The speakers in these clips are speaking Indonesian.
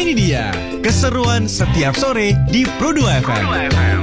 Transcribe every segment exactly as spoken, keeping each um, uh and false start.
Ini dia keseruan setiap sore di Pro dua F M.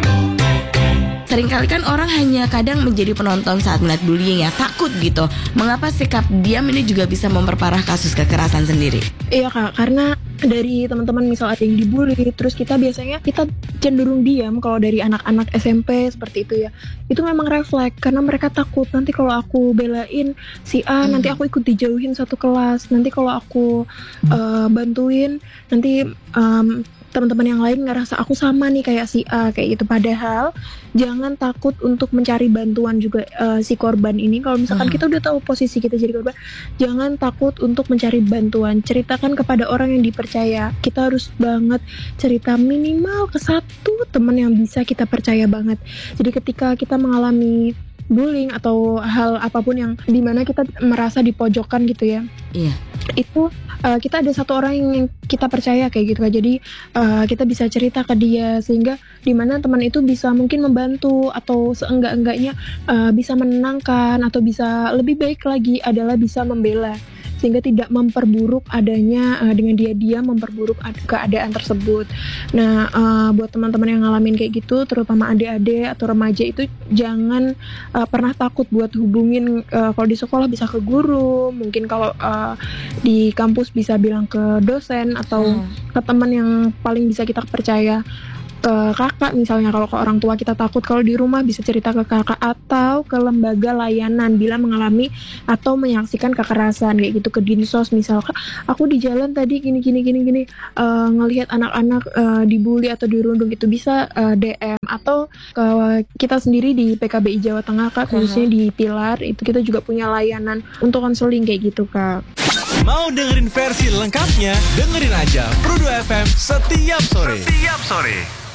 Seringkali kan orang hanya kadang menjadi penonton saat melihat bullying ya, takut gitu. Mengapa sikap diam ini juga bisa memperparah kasus kekerasan sendiri? Iya Kak, karena dari teman-teman misal ada yang dibully, terus kita biasanya kita cenderung diam kalau dari anak-anak S M P seperti itu ya. Itu memang refleks karena mereka takut nanti kalau aku belain si A, hmm. nanti aku ikut dijauhin satu kelas. Nanti kalau aku uh, bantuin, nanti um, teman-teman yang lain ngerasa aku sama nih kayak si A kayak gitu. Padahal jangan takut untuk mencari bantuan juga uh, si korban ini. Kalau misalkan hmm. kita udah tahu posisi kita jadi korban, jangan takut untuk mencari bantuan. Ceritakan kepada orang yang dipercaya. Kita harus banget cerita minimal ke satu teman yang bisa kita percaya banget. Jadi ketika kita mengalami bullying atau hal apapun yang dimana kita merasa dipojokkan gitu ya, iya, itu uh, kita ada satu orang yang kita percaya kayak gitu kan. Jadi uh, kita bisa cerita ke dia sehingga dimana teman itu bisa mungkin membantu atau seenggak-enggaknya uh, bisa menenangkan atau bisa lebih baik lagi adalah bisa membela, sehingga tidak memperburuk adanya uh, dengan dia diam memperburuk ad- keadaan tersebut. Nah, uh, buat teman-teman yang ngalamin kayak gitu, terutama adik-adik atau remaja itu jangan uh, pernah takut buat hubungin. Uh, kalau di sekolah bisa ke guru, mungkin kalau uh, di kampus bisa bilang ke dosen atau hmm. ke teman yang paling bisa kita percaya. Ke kakak misalnya, kalau ke orang tua kita takut, kalau di rumah bisa cerita ke kakak atau ke lembaga layanan bila mengalami atau menyaksikan kekerasan kayak gitu, ke dinsos misalkan. Aku di jalan tadi gini gini gini gini uh, ngelihat anak-anak uh, dibully atau dirundung, itu bisa uh, D M atau ke kita sendiri di P K B I Jawa Tengah Kak, khususnya di Pilar itu kita juga punya layanan untuk konseling kayak gitu Kak. Mau dengerin versi lengkapnya? Dengerin aja Pro dua F M setiap sore. Setiap sore.